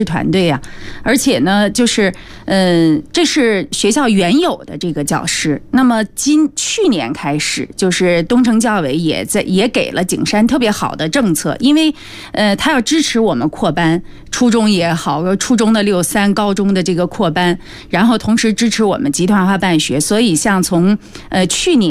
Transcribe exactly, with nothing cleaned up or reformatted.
团队啊，而且呢，就是嗯、呃，这是学校原有的这个教师。那么今去年开始，就是东城教委也在也给了景山特别好的政策，因为呃，他要支持我们扩班，初中也好，初中的六三，高中的这个扩班，然后同时支持我们集团化办学。所以像从呃去年。